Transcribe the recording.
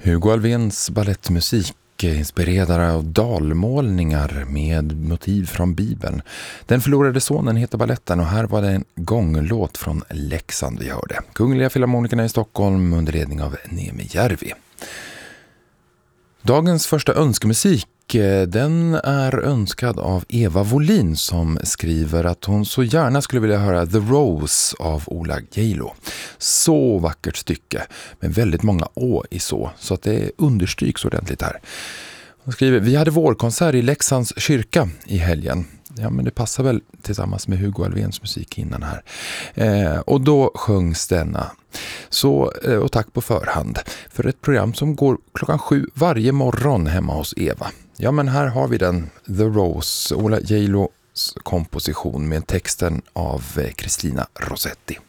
Hugo Alfvéns ballettmusik inspirerad av dalmålningar med motiv från Bibeln. Den förlorade sonen heter balletten och här var det en gånglåt från Leksand vi hörde. Kungliga Filharmonikerna i Stockholm under ledning av Nemi Järvi. Dagens första önskemusik, den är önskad av Eva Wolin som skriver att hon så gärna skulle vilja höra The Rose av Ola Geilo. Så vackert stycke med väldigt många å i så att det understryks ordentligt här. Hon skriver, vi hade vårkonsert i Leksands kyrka i helgen. Ja, men det passar väl tillsammans med Hugo Alfvéns musik innan här. Och då sjöngs denna. Så, och tack på förhand för ett program som går 7:00 varje morgon hemma hos Eva. Ja, men här har vi den, The Rose, Ola Geilos komposition med texten av Cristina Rossetti.